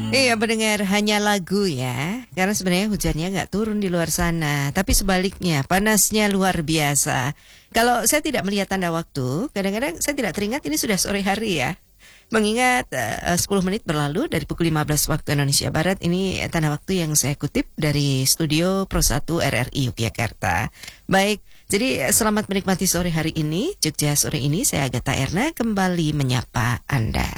Iya, mendengar hanya lagu ya. Karena sebenarnya hujannya nggak turun di luar sana. Tapi sebaliknya, panasnya luar biasa. Kalau saya tidak melihat tanda waktu, kadang-kadang saya tidak teringat ini sudah sore hari ya. Mengingat 10 menit berlalu dari pukul 15 waktu Indonesia Barat. Ini tanda waktu yang saya kutip dari studio Pro 1 RRI Yogyakarta. Baik, jadi selamat menikmati sore hari ini. Jogja sore ini, saya Agatha Erna kembali menyapa Anda.